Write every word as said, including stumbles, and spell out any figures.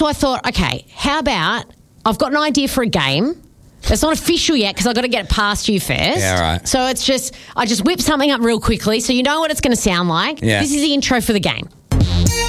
So I thought, okay, how about I've got an idea for a game. It's not official yet because I've got to get it past you first. Yeah, right. So it's just, I just whip something up real quickly so you know what it's going to sound like. Yeah. This is the intro for the game.